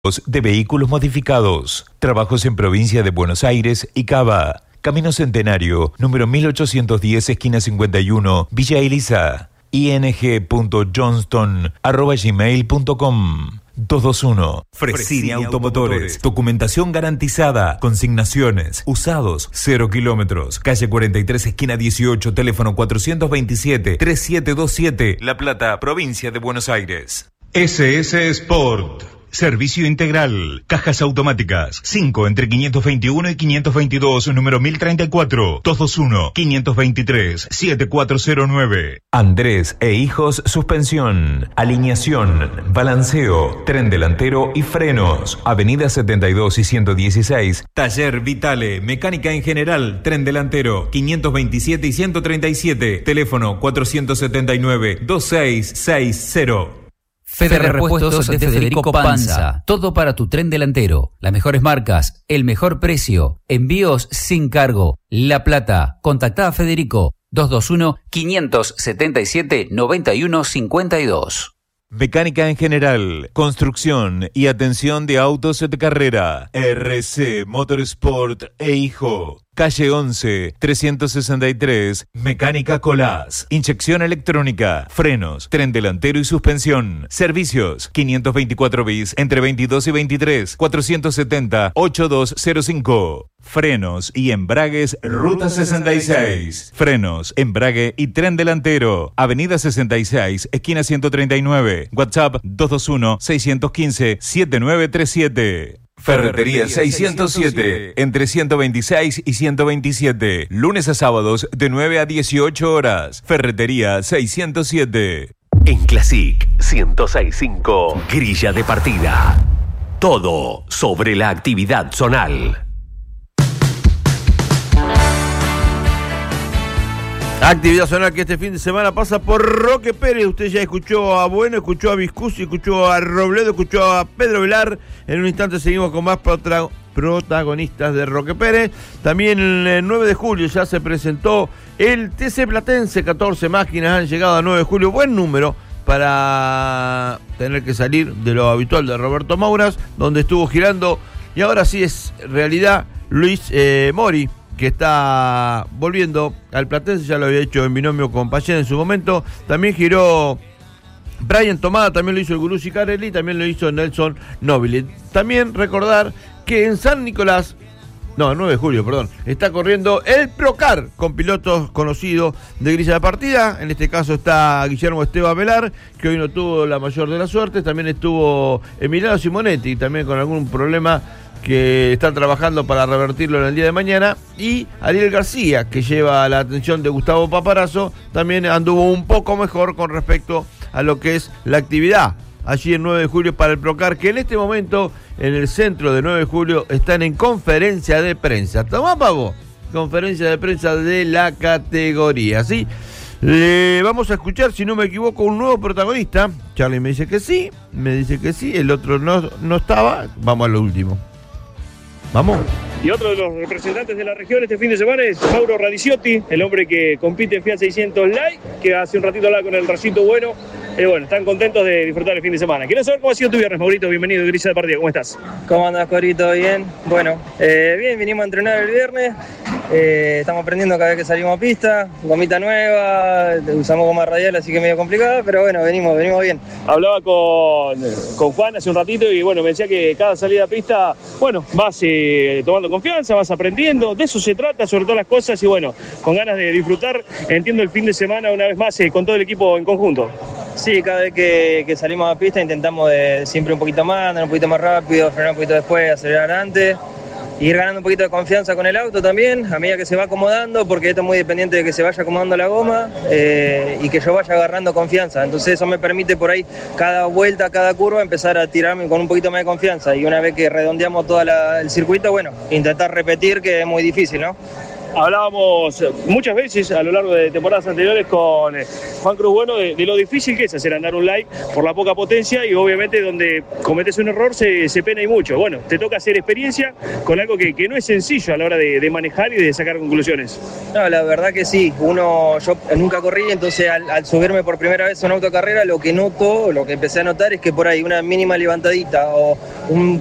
de vehículos modificados. Trabajos en provincia de Buenos Aires y Cava. Camino Centenario, número 1810, esquina 51, Villa Elisa. ing.johnston@gmail.com 221. Fresini Automotores. Documentación garantizada. Consignaciones. Usados. 0 kilómetros. Calle 43, esquina 18. Teléfono 427-3727. La Plata, provincia de Buenos Aires. SS Sport. Servicio integral. Cajas automáticas. 5 entre 521 y 522, número 1034. 221-523-7409. Andrés e Hijos Suspensión. Alineación, balanceo, tren delantero y frenos. Avenida 72 y 116. Taller Vitale. Mecánica en general. Tren delantero. 527 y 137. Teléfono 479-2660. Fede Repuestos de Federico Panza. Todo para tu tren delantero. Las mejores marcas, el mejor precio. Envíos sin cargo. La Plata. Contactá a Federico. 221-577-9152. Mecánica en general, construcción y atención de autos de carrera. RC Motorsport e Hijo. Calle 11, 363, Mecánica Colás. Inyección electrónica, frenos, tren delantero y suspensión. Servicios, 524 bis, entre 22 y 23, 470-8205. Frenos y embragues, Ruta 66. Frenos, embrague y tren delantero. Avenida 66, esquina 139. WhatsApp 221-615-7937. Ferretería 607, entre 126 y 127. Lunes a sábados de 9 a 18 horas. Ferretería 607. En Classic 106.5, grilla de partida. Todo sobre la actividad zonal. Actividad zonal que este fin de semana pasa por Roque Pérez. Usted ya escuchó a Bueno, escuchó a Viscusi, escuchó a Robledo, escuchó a Pedro Velar. En un instante seguimos con más protagonistas de Roque Pérez. También el 9 de julio ya se presentó el TC Platense. 14 máquinas han llegado a 9 de julio. Buen número para tener que salir de lo habitual de Roberto Mauras, donde estuvo girando. Y ahora sí es realidad Luis Mori, que está volviendo al Platense. Ya lo había hecho en binomio con Payén en su momento. También giró Brian Tomada, también lo hizo el Gurú Sicarelli, también lo hizo Nelson Nobile. También recordar que en San Nicolás, no, 9 de julio, perdón, está corriendo el Procar con pilotos conocidos de grilla de partida. En este caso está Guillermo Esteban Velar, que hoy no tuvo la mayor de las suertes. También estuvo Emiliano Simonetti, también con algún problema que están trabajando para revertirlo en el día de mañana. Y Ariel García, que lleva la atención de Gustavo Paparazzo, también anduvo un poco mejor con respecto a lo que es la actividad allí en 9 de julio para el Procar, que en este momento en el centro de 9 de julio están en conferencia de prensa. Tomá, pavo, conferencia de prensa de la categoría, ¿sí? Le vamos a escuchar, si no me equivoco, un nuevo protagonista. Charlie me dice que sí, el otro no estaba. Vamos a lo último. Vamos. Y otro de los representantes de la región este fin de semana es Mauro Radiciotti, el hombre que compite en Fiat 600 Light, que hace un ratito hablaba con el Rayito Bueno. Bueno, están contentos de disfrutar el fin de semana. Quiero saber cómo ha sido tu viernes, Maurito. Bienvenido, grilla de partida. ¿Cómo estás? ¿Cómo andas, Corito? Bien. Bueno, bien, vinimos a entrenar el viernes. Estamos aprendiendo cada vez que salimos a pista. Gomita nueva, usamos goma radial, así que medio complicada, pero bueno, venimos bien. Hablaba con Juan hace un ratito y bueno, me decía que cada salida a pista, bueno, vas tomando confianza, vas aprendiendo. De eso se trata, sobre todas las cosas, y bueno, con ganas de disfrutar. Entiendo el fin de semana una vez más con todo el equipo en conjunto. Sí, cada vez que salimos a pista intentamos de siempre un poquito más, andar un poquito más rápido, frenar un poquito después, acelerar antes, ir ganando un poquito de confianza con el auto también, a medida que se va acomodando, porque esto es muy dependiente de que se vaya acomodando la goma y que yo vaya agarrando confianza. Entonces eso me permite por ahí, cada vuelta, cada curva, empezar a tirarme con un poquito más de confianza. Y una vez que redondeamos todo el circuito, bueno, intentar repetir, que es muy difícil, ¿no? Hablábamos muchas veces a lo largo de temporadas anteriores con Juan Cruz Bueno de lo difícil que es hacer andar un light por la poca potencia y obviamente donde cometes un error se pena y mucho. Bueno, te toca hacer experiencia con algo que no es sencillo a la hora de manejar y de sacar conclusiones. No, la verdad que sí. Yo nunca corrí, entonces al subirme por primera vez a una autocarrera, lo que empecé a notar es que por ahí una mínima levantadita o un